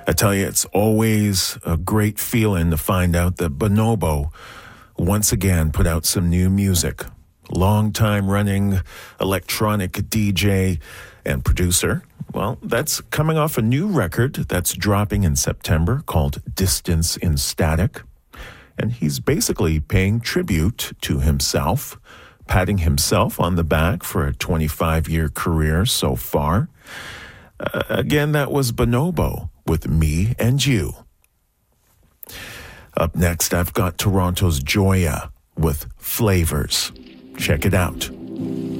I tell you, it's always a great feeling to find out that Bonobo once again put out some new music. Long-time running electronic DJ and producer. Well, that's coming off a new record that's dropping in September called Distance in Static. And he's basically paying tribute to himself, patting himself on the back for a 25-year career so far. Again, that was Bonobo with Me and You. Up next, I've got Toronto's Joya with Flavors. Check it out.